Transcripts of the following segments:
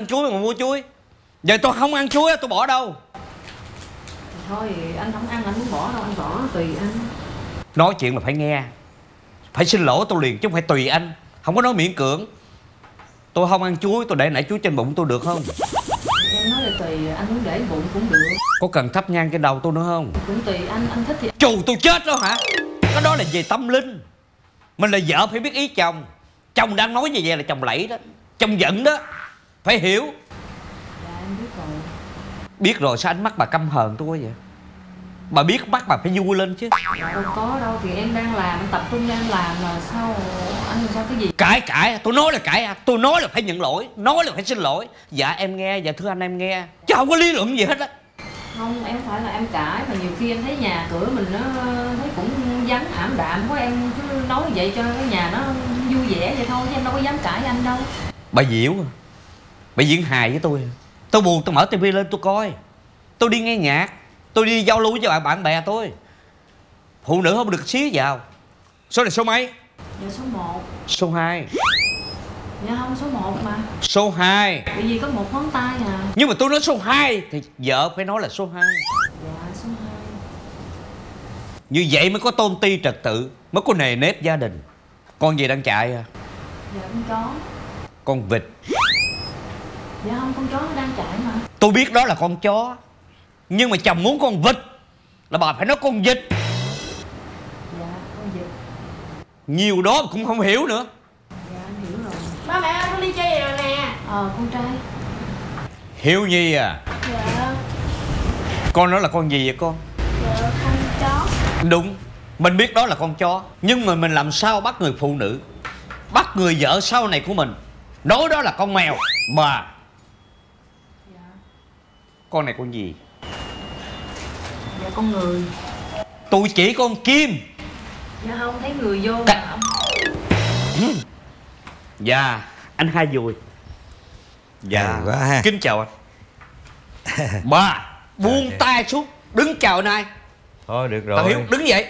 chuối mà mua chuối. Giờ tôi không ăn chuối tôi bỏ đâu. Thôi anh không ăn, anh muốn bỏ đâu anh bỏ, tùy anh. Nói chuyện là phải nghe. Phải xin lỗi tôi liền chứ không phải tùy anh. Không có nói miễn cưỡng. Tôi không ăn chuối, tôi để nãy chuối trên bụng tôi được không? Em nói là tùy, anh muốn để bụng cũng được. Có cần thắp nhang trên đầu tôi nữa không? Cũng tùy anh thích thì... Chù tôi chết đó hả? Cái đó là về tâm linh. Mình là vợ phải biết ý chồng. Chồng đang nói như vậy là chồng lẫy đó. Chồng giận đó. Phải hiểu. Dạ em biết rồi. Biết rồi sao ánh mắt bà căm hờn tôi vậy? Bà biết mắt bà phải vui lên chứ. Dạ đâu có đâu, thì em đang làm, em tập trung đang làm là sao anh làm sao cái gì? Cãi, tôi nói là cãi à? Tôi nói là phải nhận lỗi, nói là phải xin lỗi. Dạ em nghe, dạ thưa anh em nghe. Chứ không có lý luận gì hết á. Không, em phải là em cãi, mà nhiều khi em thấy nhà cửa mình nó thấy cũng vắng ảm đạm quá, em cứ nói vậy cho cái nhà nó vui vẻ vậy thôi, chứ em đâu có dám cãi anh đâu. Bà Diễu à, bà diễn hài với tôi. Tôi buồn tôi mở tivi lên tôi coi. Tôi đi nghe nhạc, tôi đi giao lưu với bạn bè tôi. Phụ nữ không được xí vào. Số này số mấy? Dạ số 1. Số 2. Dạ không, số 1 mà. Số 2. Bởi vì có một ngón tay à. Nhưng mà tôi nói số 2 thì vợ phải nói là số 2. Dạ số 2. Như vậy mới có tôn ti trật tự, mới có nề nếp gia đình. Con gì đang chạy à? Dạ con chó. Con vịt. Dạ không, con chó nó đang chạy mà. Tôi biết đó là con chó. Nhưng mà chồng muốn con vịt là bà phải nói con vịt. Dạ con vịt. Nhiều đó cũng không hiểu nữa. Dạ anh hiểu rồi. Ba mẹ con đi chơi rồi nè. Con trai. Hiếu Nhi à? Dạ. Con nói là con gì vậy con? Dạ con chó. Đúng, mình biết đó là con chó. Nhưng mà mình làm sao bắt người phụ nữ, bắt người vợ sau này của mình nói đó là con mèo. Bà. Dạ. Con này con gì? Dạ con người. Tôi chỉ con chim. Dạ không, thấy người vô Cà... mà ông. Dạ, anh Hai Dùi. Dạ, quá ha. kính chào anh. Bà, buông tay xuống, đứng chào anh Hai. Thôi được Bà Hiếu, rồi. đứng dậy.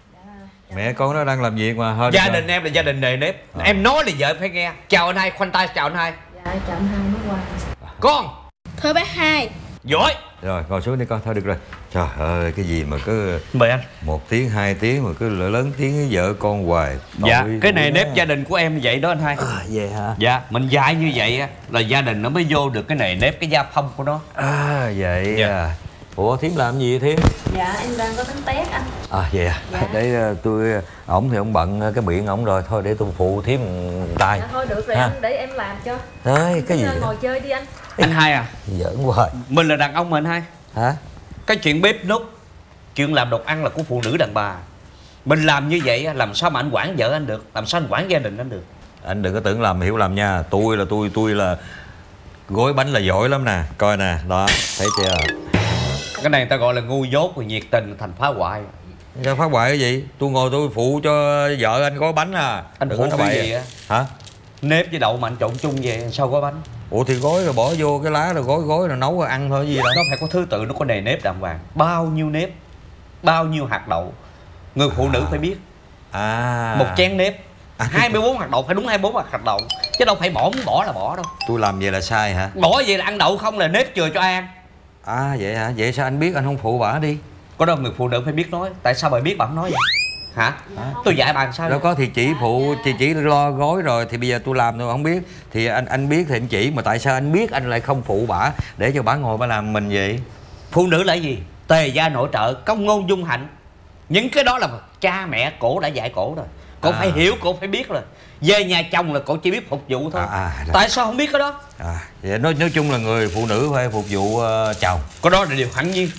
Mẹ con nó đang làm việc mà thôi. Gia đình em là gia đình nề nếp. Em nói là vợ phải nghe. Chào anh Hai, khoanh tay chào anh Hai. Dạ chào anh Hai mới qua. Con. Thưa bác Hai. Giỏi. Rồi ngồi xuống đi con, thôi được rồi. Trời ơi, cái gì mà cứ Mời anh. 1 tiếng 2 tiếng mà cứ lớn tiếng với vợ con hoài. Dạ, cái nề nếp gia đình của em vậy đó anh Hai. Vậy hả? Dạ, mình dạy như vậy á là gia đình nó mới vô được cái nề nếp, cái gia phong của nó. Vậy Dạ. à. Ủa Thiếm làm gì vậy Thiếm? Dạ em đang có tính tét anh. Vậy à. Dạ. Để tôi, ổng thì ổng bận cái miệng ổng rồi, thôi để tôi phụ Thiếm tay. Dạ thôi được rồi Ha. anh, để em làm cho. Đấy, cái gì Cứ vậy? ngồi chơi đi anh. Anh Hai à, Giỡn hoài. mình là đàn ông mà anh Hai. Hả? Cái chuyện bếp núc, chuyện làm đồ ăn là của phụ nữ đàn bà. Mình làm như vậy á, làm sao mà anh quản vợ anh được, làm sao anh quản gia đình anh được. Anh đừng có tưởng làm hiểu lầm nha. Tôi là gói bánh là giỏi lắm nè. Coi nè, đó, thấy chưa? Cái này người ta gọi là ngu dốt rồi nhiệt tình thành phá hoại. Sao phá hoại cái gì? Tôi ngồi tôi phụ cho vợ anh gói bánh à. Anh Đừng phụ có nói cái bậy. gì á? Hả? Nếp với đậu mà anh trộn chung về sao gói bánh. Ủa thì gói rồi bỏ vô cái lá rồi gói rồi nấu rồi ăn thôi gì đâu. Nó phải có thứ tự, nó có nề nếp đàng hoàng. Bao nhiêu nếp, bao nhiêu hạt đậu, người phụ nữ phải biết. Một chén nếp 24 hạt đậu phải đúng 24 hạt đậu, chứ đâu phải muốn bỏ là bỏ đâu. Tôi làm vậy là sai hả? Bỏ vậy là ăn đậu không là nếp chừa cho ai ăn. Vậy hả? Vậy sao anh biết anh không phụ bả đi? Có đâu người phụ nữ phải biết nói. Tại sao bà biết bà không nói vậy hả? Tôi dạy bà làm sao Đâu vậy? có thì chỉ phụ, chỉ lo gói rồi thì bây giờ tôi làm tôi không biết. Thì anh biết thì anh chỉ, mà tại sao anh biết anh lại không phụ bả để cho bả ngồi bả làm mình vậy? Phụ nữ là gì? Tề gia nội trợ, công ngôn dung hạnh. Những cái đó là cha mẹ cổ đã dạy cổ rồi. Cổ phải hiểu, cổ phải biết rồi. Về nhà chồng là cổ chỉ biết phục vụ thôi. Tại sao không biết cái đó? Vậy nói chung là người phụ nữ phải phục vụ chồng. Cái đó là điều hẳn nhiên.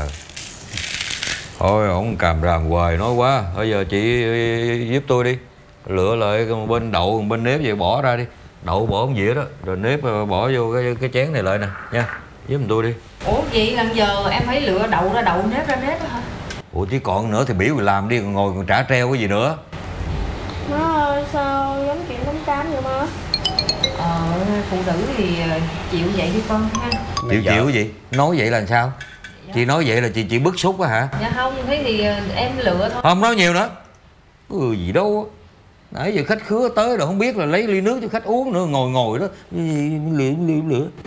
Thôi ổng càm ràm hoài nói quá. Bây giờ chị giúp tôi đi, lựa lại một bên đậu một bên nếp vậy bỏ ra đi. Đậu bỏ một dĩa đó, rồi nếp bỏ vô cái chén này lại nè nha. Giúp giùm tôi đi. Ủa vậy lần giờ em phải lựa đậu ra đậu, nếp ra nếp đó hả? Ủa chứ còn nữa thì biểu người làm đi, còn ngồi còn trả treo cái gì nữa. Má ơi sao giống chuyện đóng cám vậy má? Phụ nữ thì chịu vậy đi con ha. Chịu cái gì? Nói vậy là sao? Chị nói vậy là chị bức xúc á hả? Dạ không, thế thì em lựa thôi. Không nói nhiều nữa. Gì đâu. Nãy giờ khách khứa tới rồi không biết là lấy ly nước cho khách uống nữa, ngồi đó lựa.